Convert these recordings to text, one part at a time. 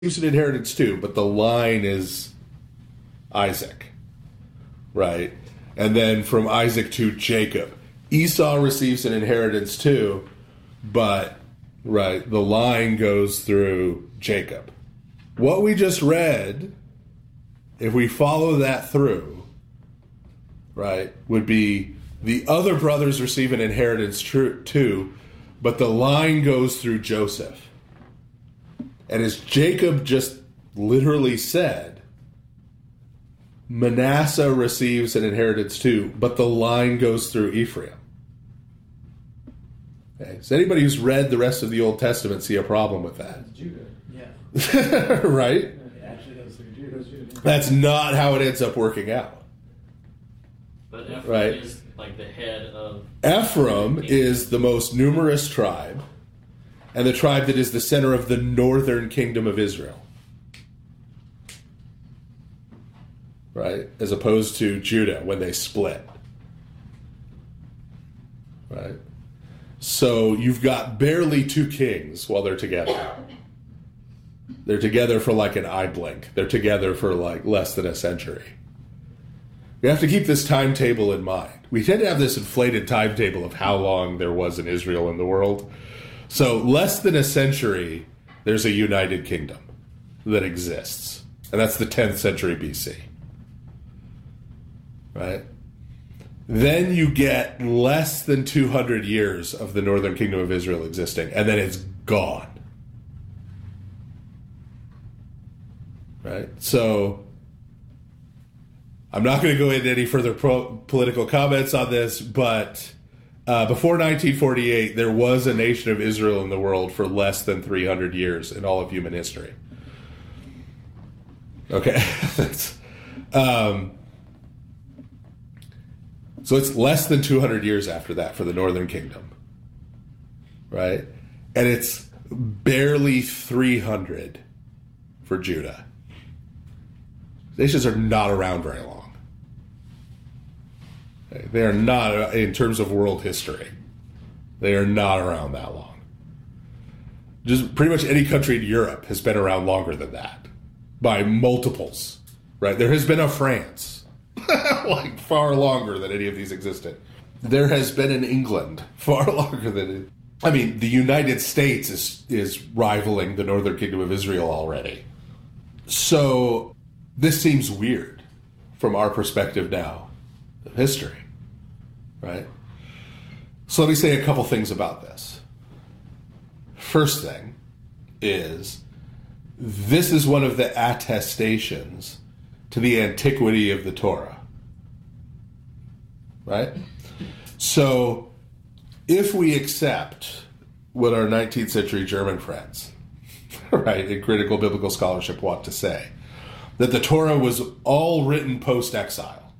an inheritance too, but the line is Isaac, right? And then from Isaac to Jacob. Esau receives an inheritance too, but, right, the line goes through Jacob. What we just read, if we follow that through, right, would be the other brothers receive an inheritance too, but the line goes through Joseph. And as Jacob just literally said, Manasseh receives an inheritance too, but the line goes through Ephraim. Okay. So anybody who's read the rest of the Old Testament see a problem with that? It's Judah. Yeah. Right? It actually goes through Judah. That's not how it ends up working out. But Ephraim right? is like the head of... Ephraim is the most numerous tribe, and the tribe that is the center of the northern kingdom of Israel. Right? As opposed to Judah when they split. Right? So you've got barely two kings while they're together. They're together for like an eye blink. They're together for like less than a century. You have to keep this timetable in mind. We tend to have this inflated timetable of how long there was in Israel in the world. So less than a century, there's a united kingdom that exists. And that's the 10th century BC. Right? Then you get less than 200 years of the northern kingdom of Israel existing, and then it's gone. Right? So, I'm not going to go into any further political comments on this, but before 1948, there was a nation of Israel in the world for less than 300 years in all of human history. Okay? So it's less than 200 years after that for the Northern Kingdom, right? And it's barely 300 for Judah. Nations are not around very long. Okay? They are not, in terms of world history, they are not around that long. Just pretty much any country in Europe has been around longer than that, by multiples, right? There has been a France. Like far longer than any of these existed. There has been an England far longer than it. I mean, the United States is rivaling the Northern Kingdom of Israel already. So this seems weird from our perspective now of history, right? So let me say a couple things about this. First thing is, this is one of the attestations to the antiquity of the Torah. Right? So, if we accept what our 19th century German friends, right, in critical biblical scholarship want to say, that the Torah was all written post-exile,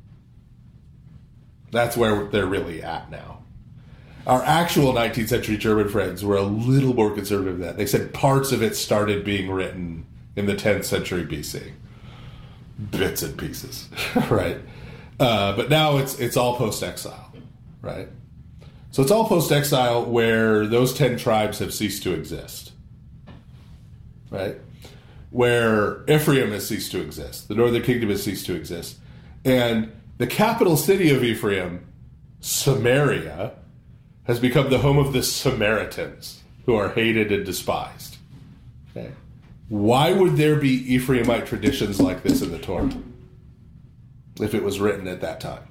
that's where they're really at now. Our actual 19th century German friends were a little more conservative than that. They said parts of it started being written in the 10th century BC. Bits and pieces, right? But now it's all post-exile, right? So it's all post-exile where those 10 tribes have ceased to exist, right? Where Ephraim has ceased to exist. The northern kingdom has ceased to exist. And the capital city of Ephraim, Samaria, has become the home of the Samaritans, who are hated and despised. Okay? Why would there be Ephraimite traditions like this in the Torah if it was written at that time?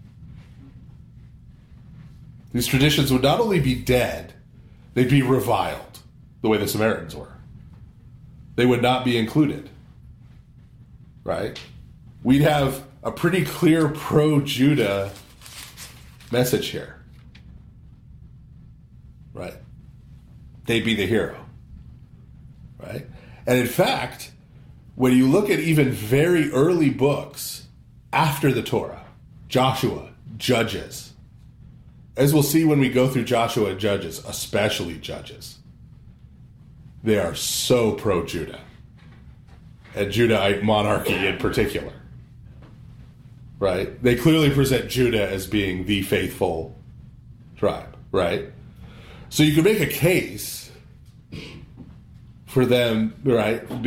These traditions would not only be dead, they'd be reviled the way the Samaritans were. They would not be included, right? We'd have a pretty clear pro-Judah message here, right? They'd be the hero, right? And in fact, when you look at even very early books after the Torah, Joshua, Judges, as we'll see when we go through Joshua and Judges, especially Judges, they are so pro-Judah, and Judahite monarchy in particular, right? They clearly present Judah as being the faithful tribe, right? So you can make a case for them, right?